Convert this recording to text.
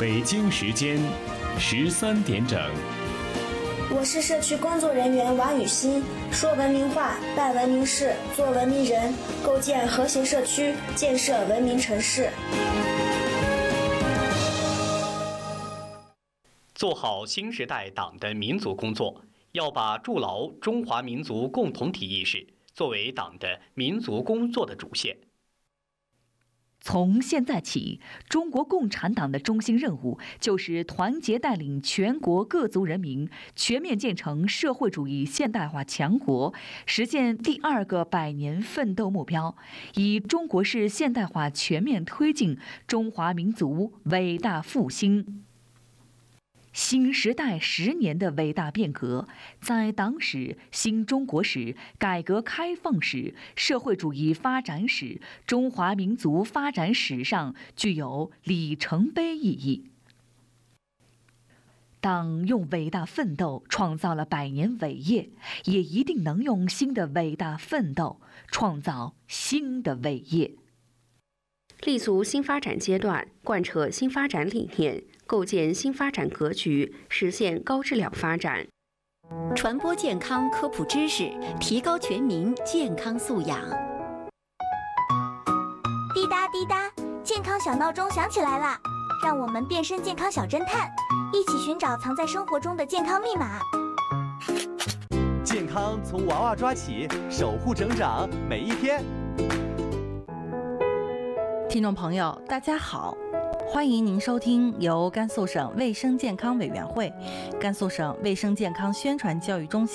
北京时间13点整。 我是社区工作人员王雨欣，说文明话，办文明事，做文明人，构建和谐社区，建设文明城市。 做好新时代党的民族工作，要把筑牢中华民族共同体意识作为党的民族工作的主线。 从现在起，中国共产党的中心任务就是团结带领全国各族人民全面建成社会主义现代化强国，实现第2个100年奋斗目标，以中国式现代化全面推进中华民族伟大复兴。新时代10年的伟大变革，在党史、新中国史、改革开放史、社会主义发展史、中华民族发展史上具有里程碑意义。党用伟大奋斗创造了100年伟业，也一定能用新的伟大奋斗创造新的伟业。 立足新发展阶段，贯彻新发展理念，构建新发展格局，实现高质量发展。 传播健康科普知识，提高全民健康素养。 滴答滴答，健康小闹钟响起来了，让我们变身健康小侦探，一起寻找藏在生活中的健康密码。 健康从娃娃抓起，守护成长每一天。 听众朋友，大家好，欢迎您收听由甘肃省卫生健康委员会、甘肃省卫生健康宣传教育中心